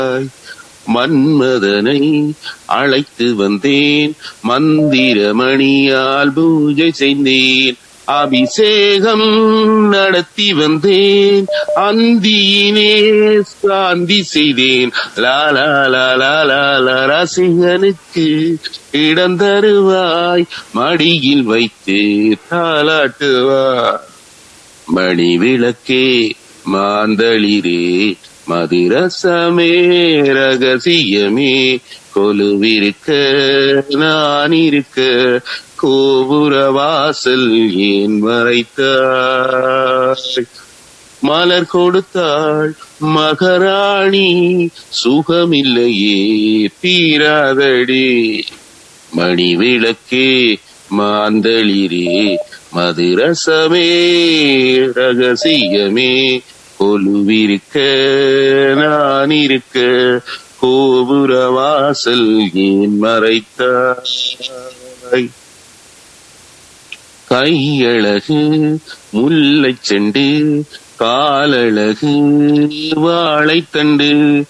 மன்மதனை அழைத்து வந்தேன், மந்திரமணியால் பூஜை செய்தேன், அபிஷேகம் நடத்தி வந்தேன், அந்தியினே சாந்தி செய்தேன். லாலா லாலா லாலா ரசிகனுக்கு இடம் தருவாய், மடியில் வைத்து தாலாட்டுவாய். மணி விளக்கே மாந்தளிரே மதுரசமே ரகசியமே, கொலுவிருக்க நான் இருக்க கோபுர வாசல் ஏன் மறைத்தாய். மலர் கொடுத்தாள் மகராணி, சுகமில்லையே தீராதடி. மணி விளக்கே மாந்தளிரே மதுரசமே ரகசியமே, கொலுவிருக்க நான் இருக்க கோபுர வாசல் ஏன் மறைத்தாய். கையழகு முல்லை செண்டு, காலழகு வாழைத்தண்டு,